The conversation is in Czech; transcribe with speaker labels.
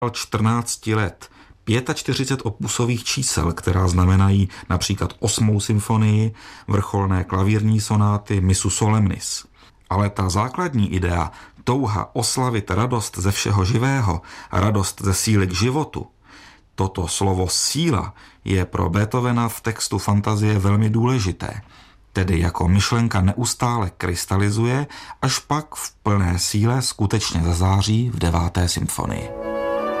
Speaker 1: 14 let 45 opusových čísel, která znamenají například 8. symfonii, vrcholné klavírní sonáty Missu Solemnis. Ale ta základní idea, touha oslavit radost ze všeho živého, radost ze síly k životu, toto slovo síla je pro Beethovena v textu fantazie velmi důležité, tedy jako myšlenka neustále krystalizuje, až pak v plné síle skutečně zazáří v 9. symfonii.